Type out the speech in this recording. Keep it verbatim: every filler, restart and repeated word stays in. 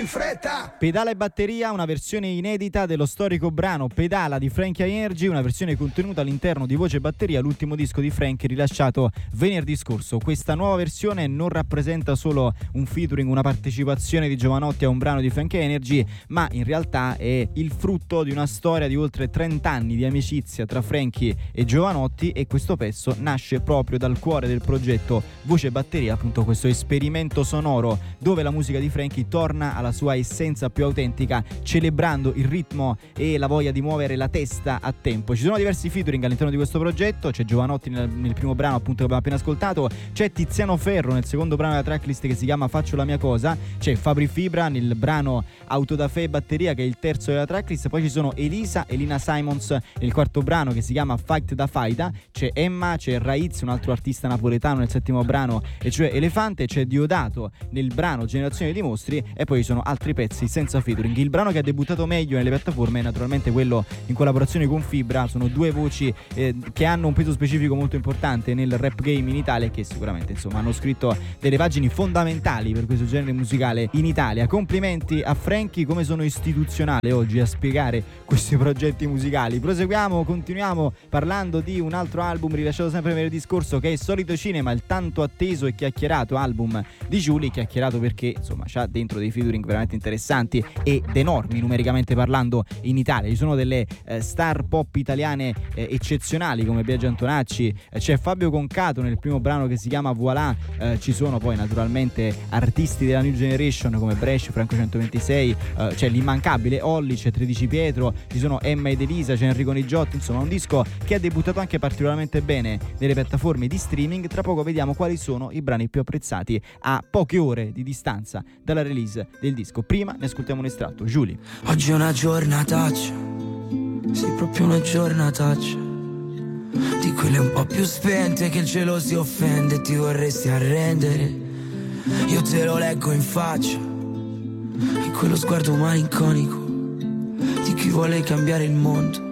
In fretta. Pedala e batteria, una versione inedita dello storico brano Pedala di Frankie Energy, una versione contenuta all'interno di Voce e Batteria, l'ultimo disco di Frankie rilasciato venerdì scorso. Questa nuova versione non rappresenta solo un featuring, una partecipazione di Giovanotti a un brano di Frankie Energy, ma in realtà è il frutto di una storia di oltre trenta anni di amicizia tra Frankie e Giovanotti, e questo pezzo nasce proprio dal cuore del progetto Voce e Batteria, appunto questo esperimento sonoro dove la musica di Frankie torna alla sua essenza più autentica, celebrando il ritmo e la voglia di muovere la testa a tempo. Ci sono diversi featuring all'interno di questo progetto, c'è Giovanotti nel, nel primo brano appunto che abbiamo appena ascoltato, c'è Tiziano Ferro nel secondo brano della tracklist che si chiama Faccio la mia cosa, c'è Fabri Fibra nel brano Autodafè e Batteria che è il terzo della tracklist, poi ci sono Elisa e Lina Simons nel quarto brano che si chiama Fight da Faida, c'è Emma, c'è Raiz, un altro artista napoletano nel settimo brano, e cioè Elefante, c'è Diodato nel brano Generazione di Mostri, e poi ci sono altri pezzi senza featuring. Il brano che ha debuttato meglio nelle piattaforme è naturalmente quello in collaborazione con Fibra. Sono due voci eh, che hanno un peso specifico molto importante nel rap game in Italia e che sicuramente insomma hanno scritto delle pagine fondamentali per questo genere musicale in Italia. Complimenti a Frankie, come sono istituzionale oggi a spiegare questi progetti musicali. Proseguiamo, continuiamo parlando di un altro album rilasciato sempre venerdì scorso che è Solito Cinema, il tanto atteso e chiacchierato album di Giuli, chiacchierato perché insomma c'ha dentro dei featuring veramente interessanti ed enormi numericamente parlando in Italia. Ci sono delle eh, star pop italiane eh, eccezionali come Biagio Antonacci, eh, c'è Fabio Concato nel primo brano che si chiama Voilà, eh, ci sono poi naturalmente artisti della New Generation come Brescia, Franco centoventisei, eh, c'è l'immancabile Olli, c'è tredici Pietro, ci sono Emma ed Elisa, c'è Enrico Nigiotti, insomma un disco che ha debuttato anche particolarmente bene nelle piattaforme di streaming. Tra poco vediamo quali sono i brani più apprezzati a poche ore di distanza dalla release del disco. Prima ne ascoltiamo un estratto. Giuli. Oggi è una giornataccia, sì proprio una giornataccia, di quelle un po' più spente che il cielo si offende e ti vorresti arrendere. Io te lo leggo in faccia, in quello sguardo malinconico di chi vuole cambiare il mondo.